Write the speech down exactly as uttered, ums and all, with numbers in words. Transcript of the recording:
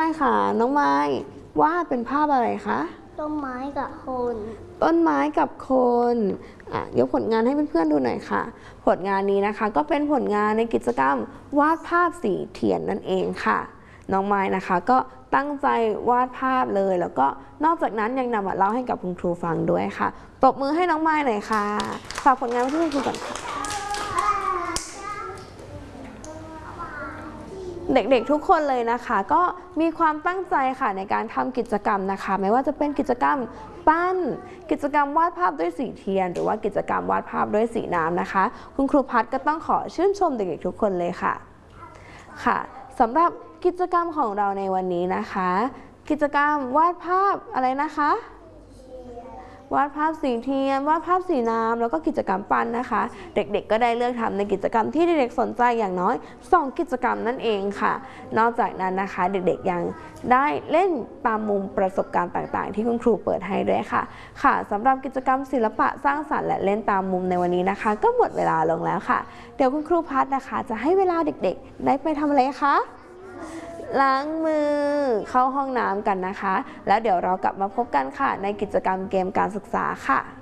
ค่ะน้องไม้วาดเป็นภาพอะไรคะต้นไม้กับคนต้นไม้กับคนอ่ะยกผลงานให้เพื่อนๆดูหน่อยค่ะผลงานนี้นะคะก็เป็นผลงานในกิจกรรมวาดภาพสีเทียนนั่นเองค่ะน้องไม้นะคะก็ตั้งใจวาดภาพเลยแล้วก็นอกจากนั้นยังนำมาเล่าให้กับคุณครูฟังด้วยค่ะปรบมือให้น้องไม้หน่อยค่ะฝากผลงานไว้ที่คุณครูก่อนค่ะเด็กๆทุกคนเลยนะคะก็มีความตั้งใจค่ะในการทำกิจกรรมนะคะไม่ว่าจะเป็นกิจกรรมปั้นกิจกรรมวาดภาพด้วยสีเทียนหรือว่ากิจกรรมวาดภาพด้วยสีน้ำนะคะคุณครูพัฒก็ต้องขอชื่นชมเด็กๆทุกคนเลยค่ะค่ะสำหรับกิจกรรมของเราในวันนี้นะคะกิจกรรมวาดภาพอะไรนะคะวาดภาพสีเทียนวาดภาพสีน้ำแล้วก็กิจกรรมปั้นนะคะเด็กๆก็ได้เลือกทำในกิจกรรมที่เด็กๆสนใจอย่างน้อยสองกิจกรรมนั่นเองค่ะนอกจากนั้นนะคะเด็กๆยังได้เล่นตามมุมประสบการณ์ต่างๆที่คุณครูเปิดให้ด้วยค่ะค่ะสำหรับกิจกรรมศิลปะสร้างสรรค์และเล่นตามมุมในวันนี้นะคะก็หมดเวลาลงแล้วค่ะเดี๋ยวคุณครูพัฒนะคะจะให้เวลาเด็กๆได้ไปทำอะไรคะล้างมือเข้าห้องน้ำกันนะคะแล้วเดี๋ยวเรากลับมาพบกันค่ะในกิจกรรมเกมการศึกษาค่ะ